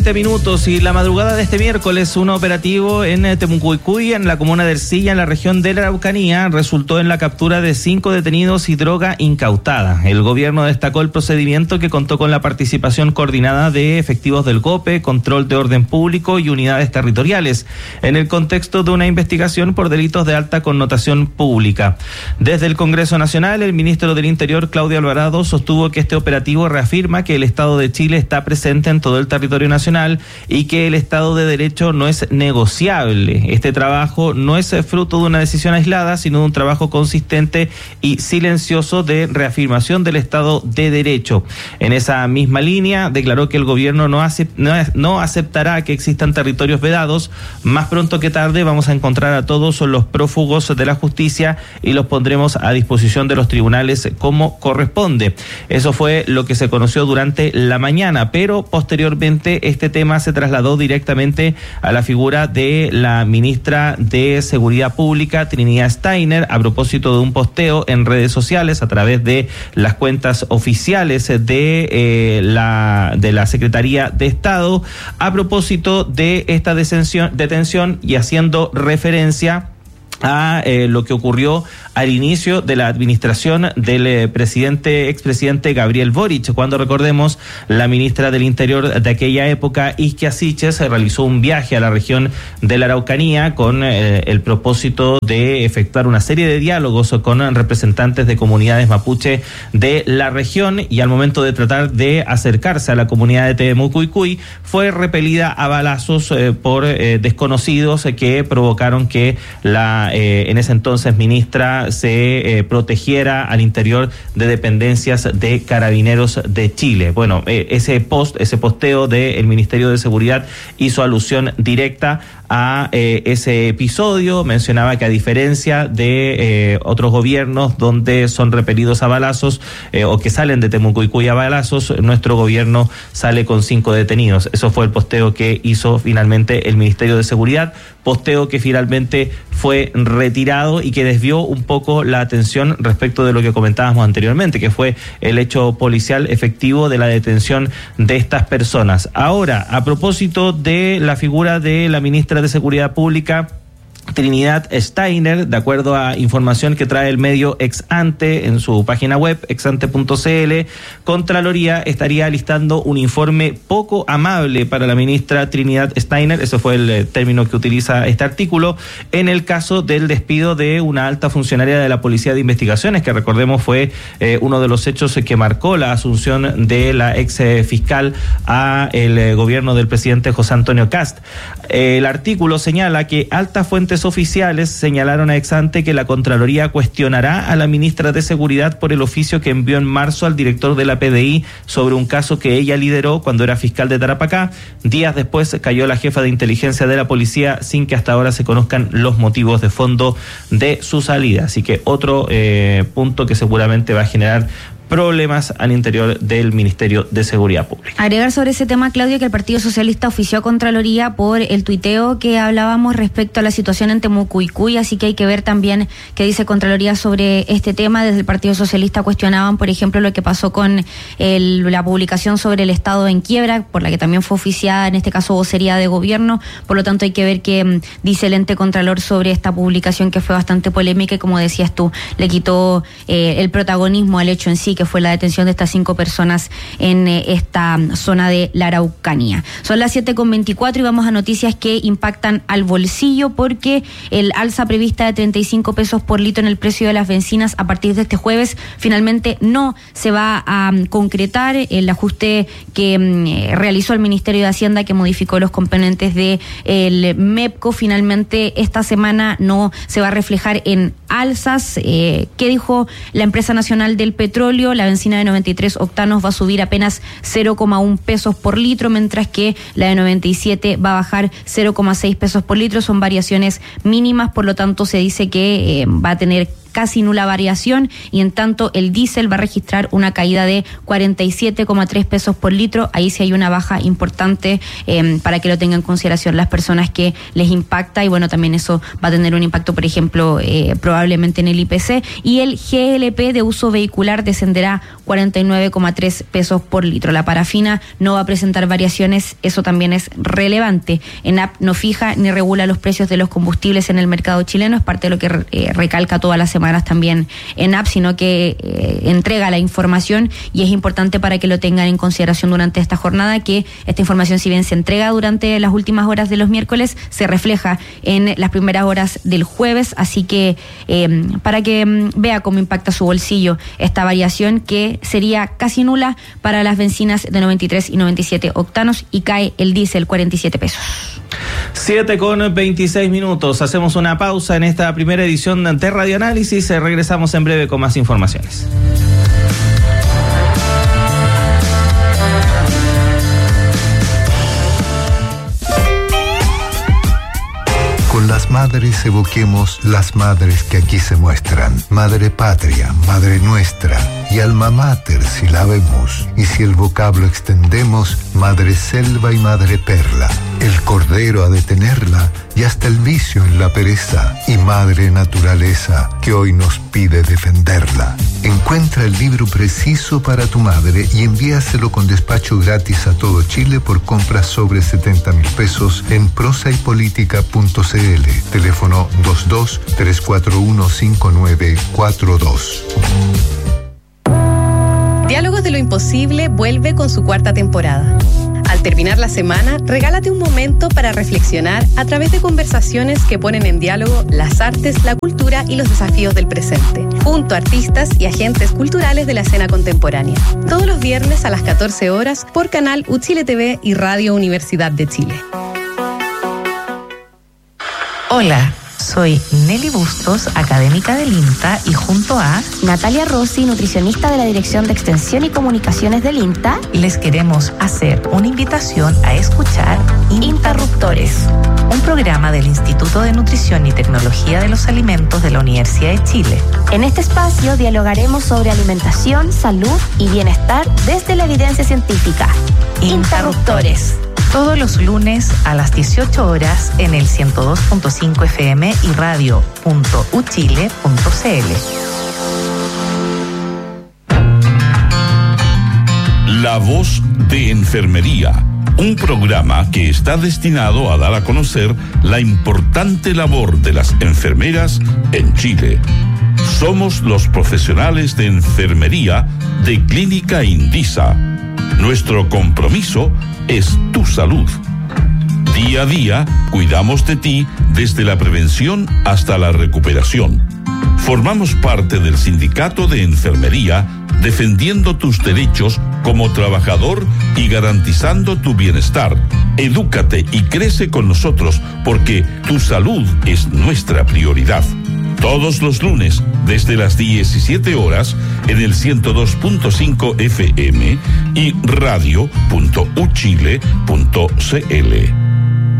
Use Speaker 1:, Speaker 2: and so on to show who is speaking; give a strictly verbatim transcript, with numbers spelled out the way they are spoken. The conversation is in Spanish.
Speaker 1: Minutos y la madrugada de este miércoles un operativo en Temucuicui, en la comuna de Ercilla, en la región de la Araucanía, resultó en la captura de cinco detenidos y droga incautada. El gobierno destacó el procedimiento, que contó con la participación coordinada de efectivos del GOPE, control de orden público y unidades territoriales, en el contexto de una investigación por delitos de alta connotación pública. Desde el Congreso Nacional, el ministro del Interior, Claudio Alvarado, sostuvo que este operativo reafirma que el Estado de Chile está presente en todo el territorio nacional y que el Estado de Derecho no es negociable. Este trabajo no es fruto de una decisión aislada, sino de un trabajo consistente y silencioso de reafirmación del Estado de Derecho. En esa misma línea, declaró que el gobierno no, hace, no, no aceptará que existan territorios vedados. Más pronto que tarde vamos a encontrar a todos los prófugos de la justicia y los pondremos a disposición de los tribunales como corresponde. Eso fue lo que se conoció durante la mañana, pero posteriormente este tema se trasladó directamente a la figura de la ministra de Seguridad Pública, Trinidad Steiner, a propósito de un posteo en redes sociales a través de las cuentas oficiales de eh, la de la Secretaría de Estado, a propósito de esta detención, detención y haciendo referencia a eh, lo que ocurrió al inicio de la administración del eh, presidente, expresidente Gabriel Boric, cuando, recordemos, la ministra del Interior de aquella época, Isquia Siches, realizó un viaje a la región de la Araucanía con eh, el propósito de efectuar una serie de diálogos con representantes de comunidades mapuche de la región, y al momento de tratar de acercarse a la comunidad de Temucuicui, fue repelida a balazos eh, por eh, desconocidos eh, que provocaron que la Eh, en ese entonces ministra se eh, protegiera al interior de dependencias de Carabineros de Chile. Bueno, eh, ese post, ese posteo del Ministerio de Seguridad hizo alusión directa a eh, ese episodio. Mencionaba que, a diferencia de eh, otros gobiernos donde son repelidos a balazos eh, o que salen de Temucuicui a balazos, nuestro gobierno sale con cinco detenidos. Eso fue el posteo que hizo finalmente el Ministerio de Seguridad, posteo que finalmente fue retirado y que desvió un poco la atención respecto de lo que comentábamos anteriormente, que fue el hecho policial efectivo de la detención de estas personas. Ahora, a propósito de la figura de la ministra de Seguridad Pública, Trinidad Steiner, de acuerdo a información que trae el medio Exante en su página web, exante punto c l, Contraloría estaría listando un informe poco amable para la ministra Trinidad Steiner, ese fue el eh, término que utiliza este artículo, en el caso del despido de una alta funcionaria de la Policía de Investigaciones, que, recordemos, fue eh, uno de los hechos que marcó la asunción de la ex eh, fiscal a el eh, gobierno del presidente José Antonio Kast. Eh, el artículo señala que altas fuentes oficiales señalaron a Exante que la Contraloría cuestionará a la ministra de Seguridad por el oficio que envió en marzo al director de la P D I sobre un caso que ella lideró cuando era fiscal de Tarapacá. Días después cayó la jefa de inteligencia de la policía sin que hasta ahora se conozcan los motivos de fondo de su salida. Así que otro eh, punto que seguramente va a generar problemas al interior del Ministerio de Seguridad Pública.
Speaker 2: Agregar sobre ese tema, Claudio, que el Partido Socialista ofició a Contraloría por el tuiteo que hablábamos respecto a la situación en Temucuicui, así que hay que ver también qué dice Contraloría sobre este tema. Desde el Partido Socialista cuestionaban, por ejemplo, lo que pasó con el, la publicación sobre el Estado en quiebra, por la que también fue oficiada, en este caso, vocería de gobierno. Por lo tanto, hay que ver qué um, dice el ente Contralor sobre esta publicación, que fue bastante polémica y, como decías tú, le quitó eh, el protagonismo al hecho en sí, que fue la detención de estas cinco personas en eh, esta zona de la Araucanía. Son las siete con veinticuatro y vamos a noticias que impactan al bolsillo, porque el alza prevista de treinta y cinco pesos por litro en el precio de las bencinas a partir de este jueves finalmente no se va a um, concretar. El ajuste que um, realizó el Ministerio de Hacienda, que modificó los componentes de el MEPCO, finalmente esta semana no se va a reflejar en alzas. Eh, ¿Qué dijo la Empresa Nacional del Petróleo? La benzina de noventa y tres octanos va a subir apenas cero coma uno pesos por litro, mientras que la de noventa y siete va a bajar cero coma seis pesos por litro. Son variaciones mínimas, por lo tanto se dice que eh, va a tener casi nula variación, y en tanto el diésel va a registrar una caída de cuarenta y siete coma tres pesos por litro. Ahí sí hay una baja importante eh, para que lo tengan en consideración las personas que les impacta, y bueno, también eso va a tener un impacto, por ejemplo, eh, probablemente en el I P C. Y el G L P de uso vehicular descenderá cuarenta y nueve coma tres pesos por litro. La parafina no va a presentar variaciones, eso también es relevante. ENAP no fija ni regula los precios de los combustibles en el mercado chileno, es parte de lo que eh, recalca todas las semanas también ENAP, sino que eh, entrega la información, y es importante para que lo tengan en consideración durante esta jornada, que esta información, si bien se entrega durante las últimas horas de los miércoles, se refleja en las primeras horas del jueves, así que eh, para que mm, vea cómo impacta su bolsillo esta variación, que sería casi nula para las bencinas de noventa y tres y noventa y siete octanos, y cae el diésel cuarenta y siete pesos.
Speaker 1: siete con veintiséis minutos. Hacemos una pausa en esta primera edición de Radio Análisis. Regresamos en breve con más informaciones.
Speaker 3: Con las madres evoquemos las madres que aquí se muestran. Madre patria, madre nuestra, y alma mater si la vemos. Y si el vocablo extendemos, madre selva y madre perla. El cordero ha de tenerla, y hasta el vicio en la pereza. Y madre naturaleza, que hoy nos pide defenderla. Encuentra el libro preciso para tu madre y envíaselo con despacho gratis a todo Chile por compras sobre setenta mil pesos en prosa y política punto c l. Teléfono dos dos, tres cuatro uno, cinco nueve cuatro dos.
Speaker 4: Diálogos de lo Imposible vuelve con su cuarta temporada. Al terminar la semana, regálate un momento para reflexionar a través de conversaciones que ponen en diálogo las artes, la cultura y los desafíos del presente, junto a artistas y agentes culturales de la escena contemporánea. Todos los viernes a las catorce horas por canal U Chile T V y Radio Universidad de Chile.
Speaker 5: Hola, soy Nelly Bustos, académica del INTA, y junto a
Speaker 6: Natalia Rossi, nutricionista de la Dirección de Extensión y Comunicaciones del INTA,
Speaker 5: les queremos hacer una invitación a escuchar Interruptores, un programa del Instituto de Nutrición y Tecnología de los Alimentos de la Universidad de Chile.
Speaker 6: En este espacio dialogaremos sobre alimentación, salud y bienestar desde la evidencia científica. Interruptores.
Speaker 5: Todos los lunes a las dieciocho horas en el ciento dos punto cinco F M y radio punto u chile punto c l.
Speaker 7: La Voz de Enfermería, un programa que está destinado a dar a conocer la importante labor de las enfermeras en Chile. Somos los profesionales de enfermería de Clínica Indisa. Nuestro compromiso es tu salud. Día a día cuidamos de ti desde la prevención hasta la recuperación. Formamos parte del Sindicato de Enfermería, defendiendo tus derechos como trabajador y garantizando tu bienestar. Edúcate y crece con nosotros, porque tu salud es nuestra prioridad. Todos los lunes, desde las diecisiete horas, en el ciento dos punto cinco F M y radio punto u chile punto c l.